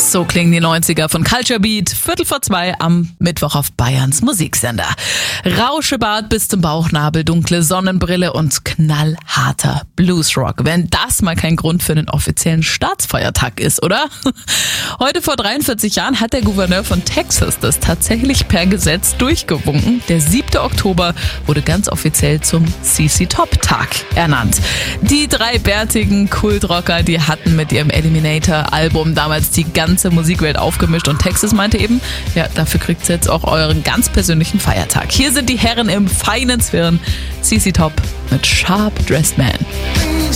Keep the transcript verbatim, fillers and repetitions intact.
So klingen die neunziger von Culture Beat, Viertel vor zwei am Mittwoch auf Bayerns Musiksender. Rauschebart bis zum Bauchnabel, dunkle Sonnenbrille und knallharter Bluesrock. Wenn das mal kein Grund für einen offiziellen Staatsfeiertag ist, oder? Heute vor dreiundvierzig Jahren hat der Gouverneur von Texas das tatsächlich per Gesetz durchgewunken. Der siebte Oktober wurde ganz offiziell zum C C Top Tag ernannt. Die drei bärtigen Kultrocker, die hatten mit ihrem Eliminator-Album damals die ganze Musikwelt aufgemischt und Texas meinte eben, ja, dafür kriegt ihr jetzt auch euren ganz persönlichen Feiertag. Hier sind die Herren im feinen Zwirn, C C Top mit Sharp Dressed Man.